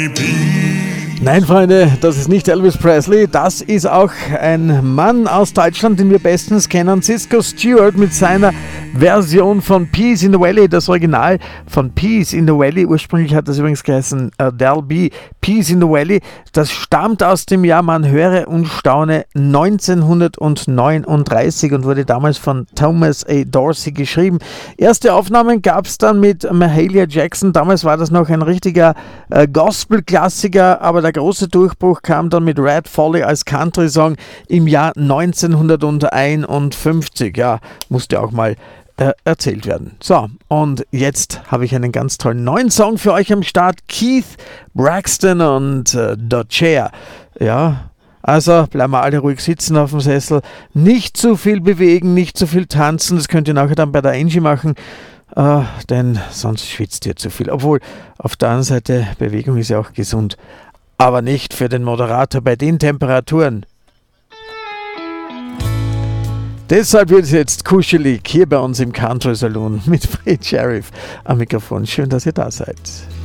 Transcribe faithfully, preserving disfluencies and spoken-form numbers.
Nein, Freunde, das ist nicht Elvis Presley, das ist auch ein Mann aus Deutschland, den wir bestens kennen, Cisco Stewart mit seiner Version von Peace in the Valley, das Original von Peace in the Valley, ursprünglich hat das übrigens geheißen uh, There'll Be Peace in the Valley, das stammt aus dem Jahr, man höre und staune, neunzehnhundertneununddreißig und wurde damals von Thomas A. Dorsey geschrieben. Erste Aufnahmen gab es dann mit Mahalia Jackson, damals war das noch ein richtiger äh, Gospel-Klassiker, aber der große Durchbruch kam dann mit Red Folly als Country-Song im Jahr neunzehnhunderteinundfünfzig. Ja, musste auch mal äh, erzählt werden. So, und jetzt habe ich einen ganz tollen neuen Song für euch am Start. Keith Braxton und äh, Doechea. Ja, also bleiben wir alle ruhig sitzen auf dem Sessel. Nicht zu viel bewegen, nicht zu viel tanzen. Das könnt ihr nachher dann bei der Angie machen. Uh, denn sonst schwitzt ihr zu viel. Obwohl, auf der anderen Seite, Bewegung ist ja auch gesund. Aber nicht für den Moderator bei den Temperaturen. Deshalb wird es jetzt kuschelig hier bei uns im Country Saloon mit Fred Sheriff am Mikrofon. Schön, dass ihr da seid.